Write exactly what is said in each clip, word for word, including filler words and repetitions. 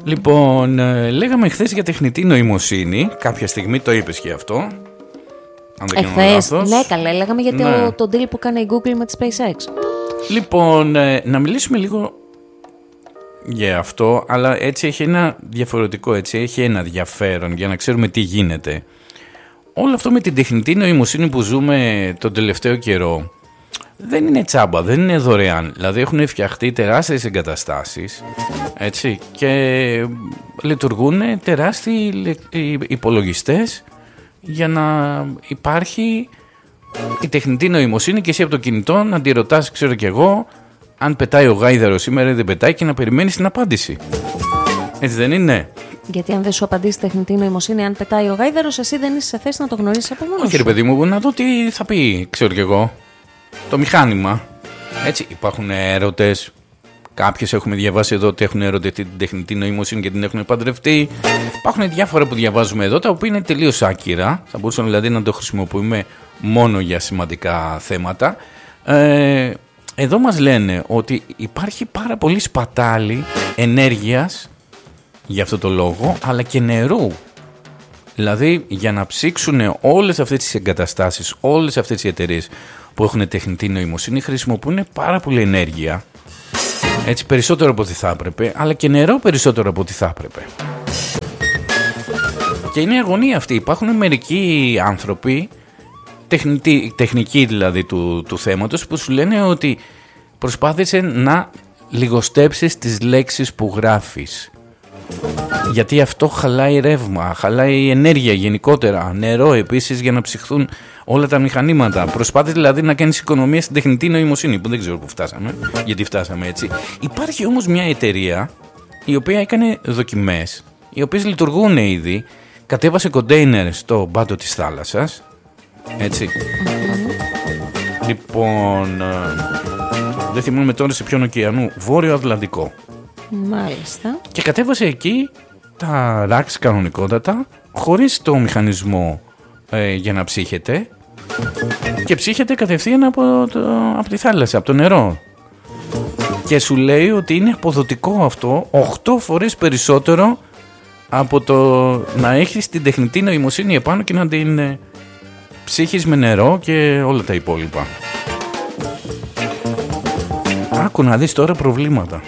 Λοιπόν, ε, λέγαμε χθες για τεχνητή νοημοσύνη. Κάποια στιγμή το είπες και αυτό. Αν δεν κάνω λάθος. Ναι, καλά, λέγαμε για Ναι. το, το deal που κάνει η Google με τη SpaceX. Λοιπόν, ε, να μιλήσουμε λίγο για αυτό, αλλά έτσι έχει ένα διαφορετικό, έτσι έχει ένα ενδιαφέρον για να ξέρουμε τι γίνεται. Όλο αυτό με την τεχνητή νοημοσύνη που ζούμε τον τελευταίο καιρό δεν είναι τσάμπα, δεν είναι δωρεάν. Δηλαδή έχουν φτιαχτεί τεράστιες εγκαταστάσεις, έτσι, και λειτουργούν τεράστιοι υπολογιστές για να υπάρχει η τεχνητή νοημοσύνη και εσύ από το κινητό να τη ρωτάς, ξέρω κι εγώ, αν πετάει ο γάιδαρος σήμερα ή δεν πετάει και να περιμένεις την απάντηση. Έτσι δεν είναι? Γιατί αν δεν σου απαντήσει η τεχνητή νοημοσύνη, αν πετάει ο γάιδαρος, εσύ δεν είσαι σε θέση να το γνωρίσεις από μόνος σου. Όχι ρε παιδί μου, να δω τι θα πει, ξέρω κι εγώ, το μηχάνημα. Έτσι, υπάρχουν έρωτες. Κάποιες έχουμε διαβάσει εδώ ότι έχουν ερωτευτεί την τεχνητή νοημοσύνη και την έχουν παντρευτεί. Υπάρχουν διάφορα που διαβάζουμε εδώ, τα οποία είναι τελείως άκυρα. Θα μπορούσαμε δηλαδή να το χρησιμοποιούμε μόνο για σημαντικά θέματα. Ε, εδώ μας λένε ότι υπάρχει πάρα πολύ σπατάλη ενέργειας για αυτό το λόγο, αλλά και νερού. Δηλαδή για να ψήξουν όλες αυτές τις εγκαταστάσεις, όλες αυτές οι εταιρείες που έχουν τεχνητή νοημοσύνη χρησιμοποιούν πάρα πολύ ενέργεια. Έτσι, περισσότερο από ό,τι θα έπρεπε, αλλά και νερό περισσότερο από ό,τι θα έπρεπε. Και είναι αγωνία αυτή. Υπάρχουν μερικοί άνθρωποι, τεχνητοί, τεχνικοί δηλαδή του, του θέματος, που σου λένε ότι προσπάθησε να λιγοστέψεις τις λέξεις που γράφεις. Γιατί αυτό χαλάει ρεύμα, χαλάει ενέργεια γενικότερα, νερό επίσης για να ψυχθούν όλα τα μηχανήματα. Προσπάθησε δηλαδή να κάνεις οικονομία στην τεχνητή νοημοσύνη, που δεν ξέρω που φτάσαμε, γιατί φτάσαμε έτσι. Υπάρχει όμως μια εταιρεία η οποία έκανε δοκιμές, οι οποίες λειτουργούν ήδη, κατέβασε κοντέινερ στο μπάτο της θάλασσας, έτσι. Mm-hmm. Λοιπόν, δεν θυμάμαι τώρα σε ποιον ωκεανού, Βόρειο Ατλαντικό. Μάλιστα. Και κατέβασε εκεί τα ράξ κανονικότατα, χωρίς το μηχανισμό ε, για να ψύχεται, και ψύχεται κατευθείαν από, το, από τη θάλασσα, από το νερό. Και σου λέει ότι είναι αποδοτικό αυτό οκτώ φορές περισσότερο από το να έχεις την τεχνητή νοημοσύνη επάνω και να την ε, ψύχεις με νερό και όλα τα υπόλοιπα. Άκου να δεις τώρα προβλήματα.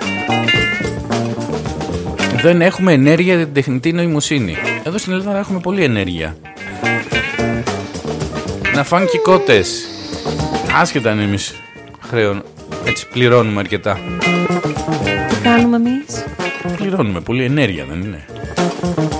Δεν έχουμε ενέργεια για την τεχνητή νοημοσύνη. Εδώ στην Ελλάδα έχουμε πολλή ενέργεια. Να φάνε και οι κότες. Άσχετα αν εμείς χρέον, έτσι πληρώνουμε αρκετά. Τι κάνουμε εμείς? Πληρώνουμε πολλή ενέργεια, δεν είναι?